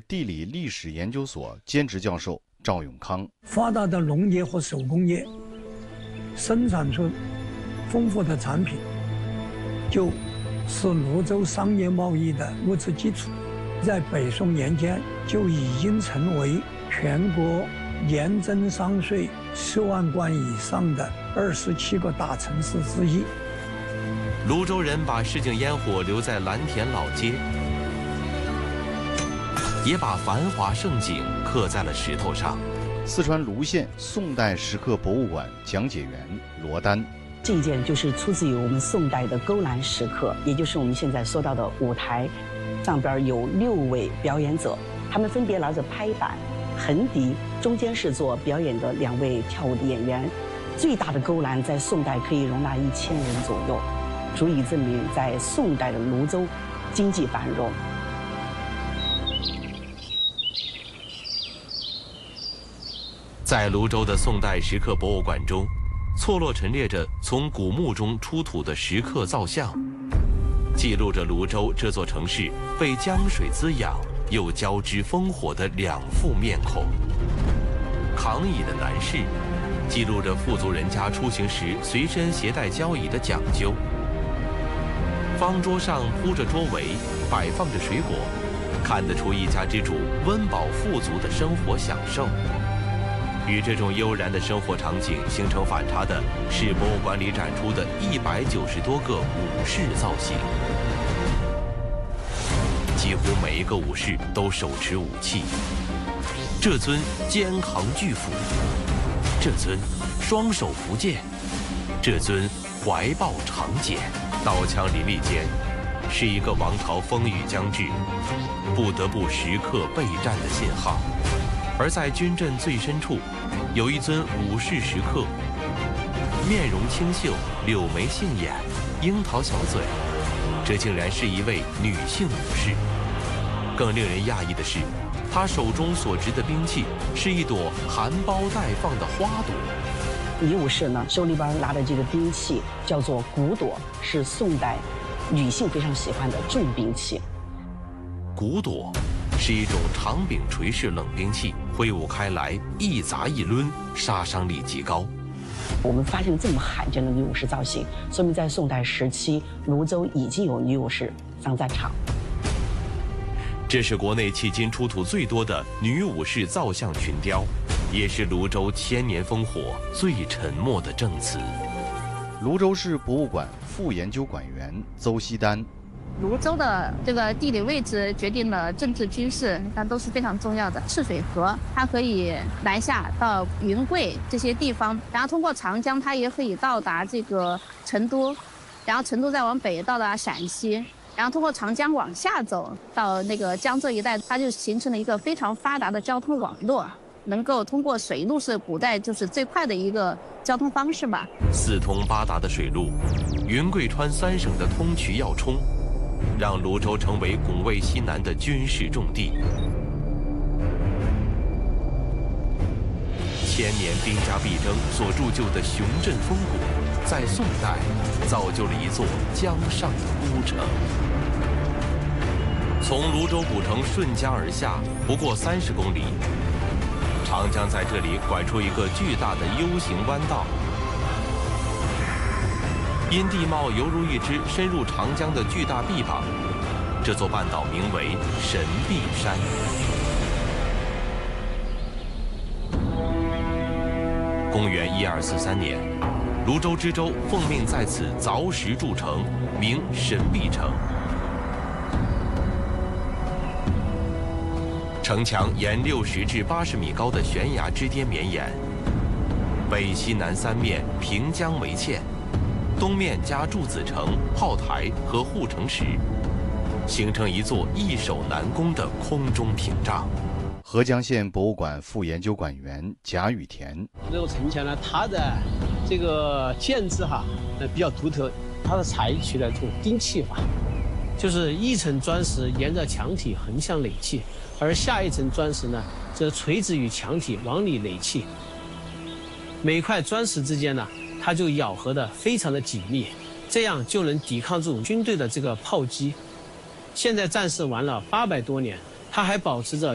地理历史研究所兼职教授赵永康。 发达的农业和手工业生产出丰富的产品，就是泸州商业贸易的物质基础。在北宋年间就已经成为全国年征商税10万贯以上的27个大城市之一。 泸州人把市井烟火留在蓝田老街，也把繁华盛景刻在了石头上。 四川泸县宋代石刻博物馆讲解员罗丹。 这一件就是出自于我们宋代的勾栏石刻，也就是我们现在说到的舞台，上边有6位表演者，他们分别拿着拍板、横笛，中间是做表演的2位跳舞的演员。最大的勾栏在宋代可以容纳1000人左右，足以证明在宋代的泸州经济繁荣。 在泸州的宋代石刻博物馆中，错落陈列着从古墓中出土的石刻造像，记录着泸州这座城市被江水滋养又交织烽火的2副面孔。扛椅的男士记录着富足人家出行时随身携带交椅的讲究。方桌上铺着桌围，摆放着水果，看得出一家之主温饱富足的生活享受。与这种悠然的生活场景形成反差的是博物馆里展出的190多个武士造型，几乎每一个武士都手持武器。这尊肩扛巨斧，这尊双手扶剑，这尊怀抱长剑，刀枪林立间，是一个王朝风雨将至，不得不时刻备战的信号。而在军阵最深处，有一尊武士石刻，面容清秀，柳眉杏眼，樱桃小嘴，这竟然是一位女性武士。更令人讶异的是，她手中所执的兵器是一朵含苞待放的花朵。 女武士呢，手里边拿的这个兵器叫做骨朵，是宋代女性非常喜欢的重兵器。 骨朵是一种长柄锤式冷兵器，挥舞开来一砸一抡，杀伤力极高。 我们发现这么罕见的女武士造型，说明在宋代时期，泸州已经有女武士上战场。 这是国内迄今出土最多的女武士造像群雕，也是泸州千年烽火最沉默的证词。 泸州市博物馆副研究馆员邹锡丹。 泸州的这个地理位置决定了政治军事，那都是非常重要的。赤水河它可以南下到云贵这些地方，然后通过长江，它也可以到达这个成都，然后成都再往北到达陕西，然后通过长江往下走到那个江浙一带，它就形成了一个非常发达的交通网络。能够通过水路是古代就是最快的一个交通方式吧。 4通8达的水路，云贵川3省的通衢要冲，让泸州成为拱卫西南的军事重地。千年兵家必争所铸就的雄镇风骨，在宋代造就了一座江上的孤城。从泸州古城顺江而下，不过30公里，长江在这里拐出一个巨大的 U 型弯道。因地貌犹如一只深入长江的巨大臂膀，这座半岛名为神臂山。公元1243年，泸州知州奉命在此凿石筑城，名神臂城。城墙沿60至80米高的悬崖之巅绵延，北西南3面平江为堑，东面加筑子城、炮台和护城石，形成一座易守难攻的空中屏障。 合江县博物馆副研究馆员贾雨田。 这座城墙呢，它的这个建制比较独特，它是采取了这种钉砌法，就是一层砖石沿着墙体横向垒砌，而下一层砖石呢，则垂直于墙体往里垒砌。每块砖石之间呢，它就咬合得非常的紧密，这样就能抵抗住军队的这个炮击。现在战事完了800多年，它还保持着